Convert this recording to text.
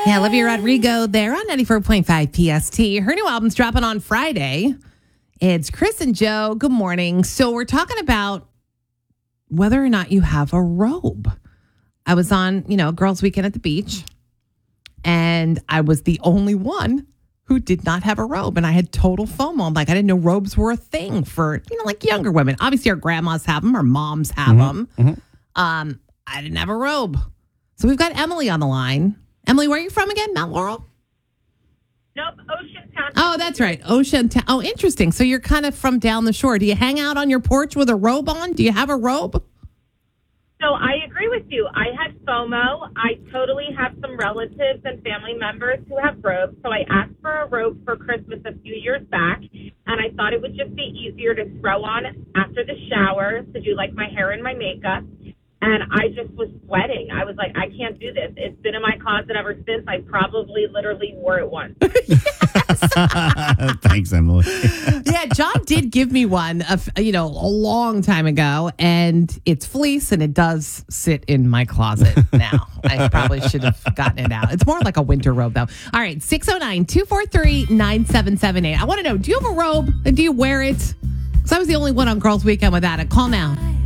Yeah, Olivia Rodrigo there on 94.5 PST. Her new album's dropping on Friday. It's Chris and Joe. Good morning. So we're talking about whether or not you have a robe. I was on, girls' weekend at the beach, and I was the only one who did not have a robe, and I had total FOMO. I'm like, I didn't know robes were a thing for, like younger women. Obviously, our grandmas have them, our moms have them. I didn't have a robe. So we've got Emily on the line. Emily, where are you from again? Mount Laurel? Nope, Oceantown. Oh, that's right. Oceantown. Oh, interesting. So you're kind of from down the shore. Do you hang out on your porch with a robe on? Do you have a robe? So I agree with you. I had FOMO. I totally have some relatives and family members who have robes. So I asked for a robe for Christmas a few years back, and I thought it would just be easier to throw on after the shower to do like my hair and my makeup. And I just was sweating. I was like, I can't do this. It's been in my closet ever since. I probably literally wore it once. Thanks, Emily. Yeah, John did give me one, a long time ago, and it's fleece, and it does sit in my closet now. I probably should have gotten it out. It's more like a winter robe, though. All right, 609-243-9778. I want to know, do you have a robe? Do you wear it? Because I was the only one on Girls' Weekend without it. Call now.